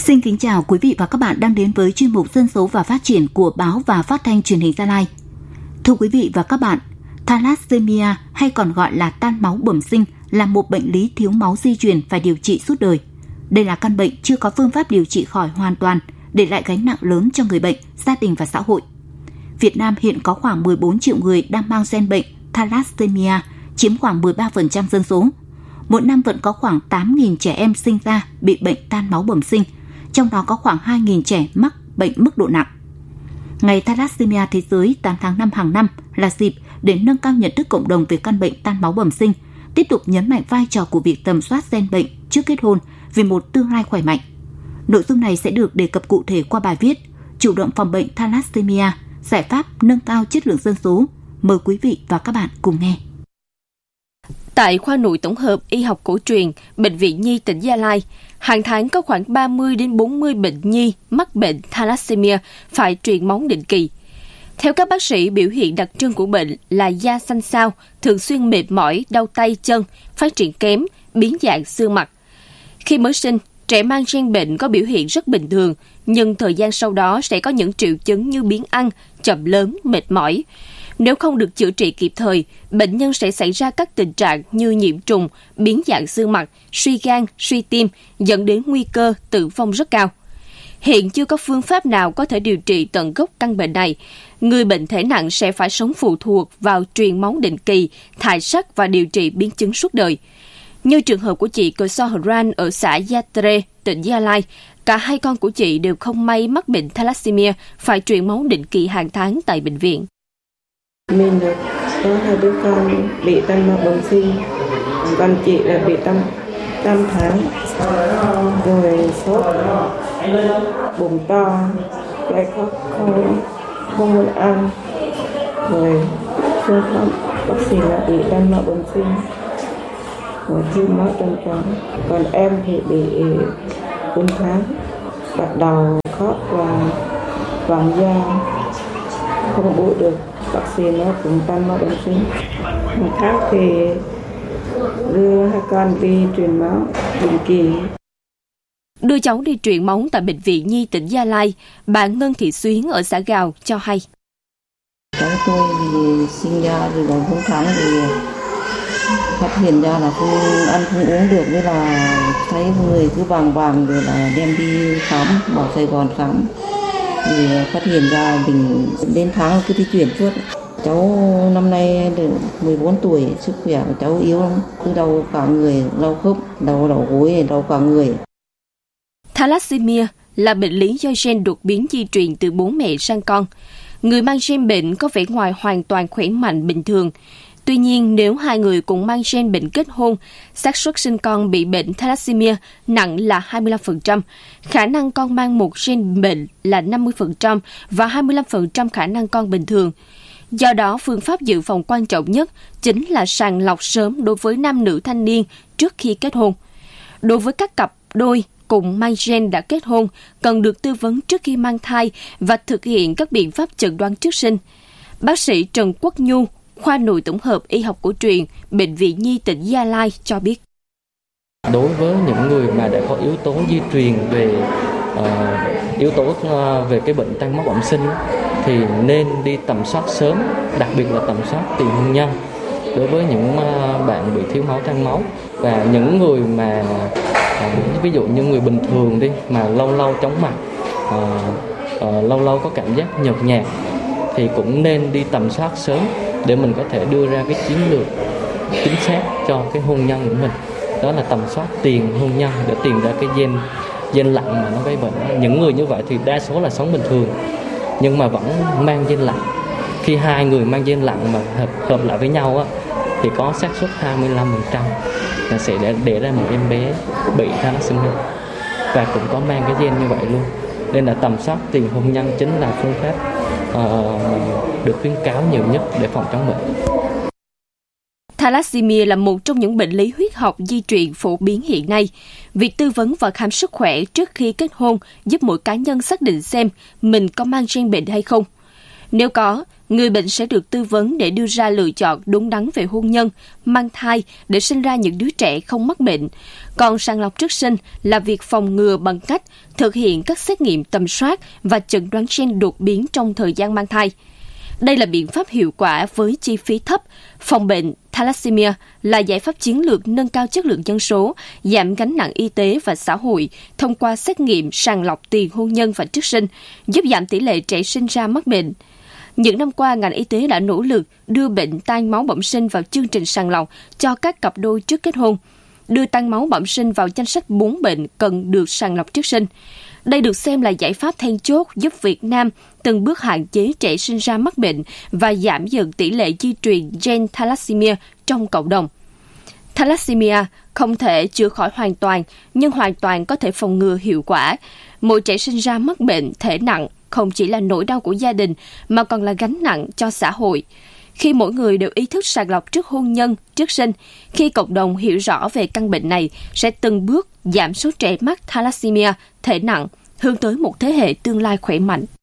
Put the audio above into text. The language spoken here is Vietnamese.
Xin kính chào quý vị và các bạn đang đến với chuyên mục Dân số và Phát triển của Báo và Phát thanh Truyền hình Gia Lai. Thưa quý vị và các bạn, thalassemia hay còn gọi là tan máu bẩm sinh là một bệnh lý thiếu máu di truyền phải điều trị suốt đời. Đây là căn bệnh chưa có phương pháp điều trị khỏi hoàn toàn, để lại gánh nặng lớn cho người bệnh, gia đình và xã hội. Việt Nam hiện có khoảng 14 triệu người đang mang gen bệnh thalassemia, chiếm khoảng 13% dân số. Mỗi năm vẫn có khoảng 8.000 trẻ em sinh ra bị bệnh tan máu bẩm sinh, trong đó có khoảng 2.000 trẻ mắc bệnh mức độ nặng. Ngày Thalassemia Thế giới 8 tháng 5 hàng năm là dịp để nâng cao nhận thức cộng đồng về căn bệnh tan máu bẩm sinh, tiếp tục nhấn mạnh vai trò của việc tầm soát gen bệnh trước kết hôn vì một tương lai khỏe mạnh. Nội dung này sẽ được đề cập cụ thể qua bài viết Chủ động phòng bệnh Thalassemia, giải pháp nâng cao chất lượng dân số. Mời quý vị và các bạn cùng nghe. Tại khoa nội tổng hợp y học cổ truyền, Bệnh viện Nhi tỉnh Gia Lai, hàng tháng có khoảng 30 đến 40 bệnh nhi mắc bệnh thalassemia phải truyền máu định kỳ. Theo các bác sĩ, biểu hiện đặc trưng của bệnh là da xanh xao, thường xuyên mệt mỏi, đau tay chân, phát triển kém, biến dạng xương mặt. Khi mới sinh, trẻ mang gen bệnh có biểu hiện rất bình thường, nhưng thời gian sau đó sẽ có những triệu chứng như biếng ăn, chậm lớn, mệt mỏi. Nếu không được chữa trị kịp thời, bệnh nhân sẽ xảy ra các tình trạng như nhiễm trùng, biến dạng xương mặt, suy gan, suy tim, dẫn đến nguy cơ tử vong rất cao. Hiện chưa có phương pháp nào có thể điều trị tận gốc căn bệnh này. Người bệnh thể nặng sẽ phải sống phụ thuộc vào truyền máu định kỳ, thải sắt và điều trị biến chứng suốt đời. Như trường hợp của chị Cờ So Hờ Ran ở xã Gia Tre, tỉnh Gia Lai, cả hai con của chị đều không may mắc bệnh thalassemia, phải truyền máu định kỳ hàng tháng tại bệnh viện. Mình có hai đứa con bị tan máu bẩm sinh, con chị là bị 5 tháng, rồi sốt, bụng to, lại không muốn ăn, rồi phương pháp bác sĩ là bị tan máu bẩm sinh, rồi thiếu máu trong trắng. Còn em thì bị 4 tháng, bắt đầu khóc và vàng da, không bú được. Bác sĩ nó cũng tan máu bẩm sinh. Một tháng thì đưa hai con đi truyền máu định kỳ. Đưa cháu đi truyền máu tại Bệnh viện Nhi tỉnh Gia Lai, bà Ngân Thị Xuyến ở xã Gào cho hay. Cháu tôi thì sinh ra thì vào 4 tháng thì phát hiện ra là không ăn không uống được, với là thấy người cứ vàng rồi là đem đi khám, vào Sài Gòn khám. Thì phát hiện ra mình đến tháng cứ đi chuyển suốt. Cháu năm nay được 14 tuổi, sức khỏe của cháu yếu lắm, cứ đau cả người, đau khớp, đau đầu gối, đau cả người. Thalassemia là bệnh lý do gen đột biến di truyền từ bố mẹ sang con. Người mang gen bệnh có vẻ ngoài hoàn toàn khỏe mạnh bình thường. Tuy nhiên, nếu hai người cùng mang gen bệnh kết hôn, xác suất sinh con bị bệnh thalassemia nặng là 25%, khả năng con mang một gen bệnh là 50% và 25% khả năng con bình thường. Do đó, phương pháp dự phòng quan trọng nhất chính là sàng lọc sớm đối với nam nữ thanh niên trước khi kết hôn. Đối với các cặp đôi cùng mang gen đã kết hôn, cần được tư vấn trước khi mang thai và thực hiện các biện pháp chẩn đoán trước sinh. Bác sĩ Trần Quốc Nhu, khoa nội tổng hợp y học cổ truyền, Bệnh viện Nhi tỉnh Gia Lai cho biết. Đối với những người mà đã có yếu tố di truyền về về cái bệnh tan máu bẩm sinh thì nên đi tầm soát sớm, đặc biệt là tầm soát tiền hôn nhân. Đối với những bạn bị thiếu máu tan máu và những người mà ví dụ như người bình thường đi mà lâu lâu chóng mặt, lâu lâu có cảm giác nhợt nhạt thì cũng nên đi tầm soát sớm để mình có thể đưa ra cái chiến lược chính xác cho cái hôn nhân của mình. Đó là tầm soát tiền hôn nhân để tìm ra cái gen lặn mà nó gây bệnh. Những người như vậy thì đa số là sống bình thường nhưng mà vẫn mang gen lặn. Khi hai người mang gen lặn mà hợp lại với nhau á, thì có xác suất 25% là sẽ để ra một em bé bị thalassemia và cũng có mang cái gen như vậy luôn. Nên là tầm soát tiền hôn nhân chính là phương pháp được khuyến cáo nhiều nhất để phòng chống bệnh. Thalassemia là một trong những bệnh lý huyết học di truyền phổ biến hiện nay. Việc tư vấn và khám sức khỏe trước khi kết hôn giúp mỗi cá nhân xác định xem mình có mang gen bệnh hay không. Nếu có, người bệnh sẽ được tư vấn để đưa ra lựa chọn đúng đắn về hôn nhân, mang thai để sinh ra những đứa trẻ không mắc bệnh. Còn sàng lọc trước sinh là việc phòng ngừa bằng cách thực hiện các xét nghiệm tầm soát và chẩn đoán gen đột biến trong thời gian mang thai. Đây là biện pháp hiệu quả với chi phí thấp. Phòng bệnh thalassemia là giải pháp chiến lược nâng cao chất lượng dân số, giảm gánh nặng y tế và xã hội thông qua xét nghiệm sàng lọc tiền hôn nhân và trước sinh, giúp giảm tỷ lệ trẻ sinh ra mắc bệnh. Những năm qua, ngành y tế đã nỗ lực đưa bệnh tan máu bẩm sinh vào chương trình sàng lọc cho các cặp đôi trước kết hôn, đưa tan máu bẩm sinh vào danh sách 4 bệnh cần được sàng lọc trước sinh. Đây được xem là giải pháp then chốt giúp Việt Nam từng bước hạn chế trẻ sinh ra mắc bệnh và giảm dần tỷ lệ di truyền gen thalassemia trong cộng đồng. Thalassemia không thể chữa khỏi hoàn toàn, nhưng hoàn toàn có thể phòng ngừa hiệu quả. Mỗi trẻ sinh ra mắc bệnh thể nặng không chỉ là nỗi đau của gia đình mà còn là gánh nặng cho xã hội. Khi mỗi người đều ý thức sàng lọc trước hôn nhân, trước sinh, khi cộng đồng hiểu rõ về căn bệnh này, sẽ từng bước giảm số trẻ mắc thalassemia thể nặng, hướng tới một thế hệ tương lai khỏe mạnh.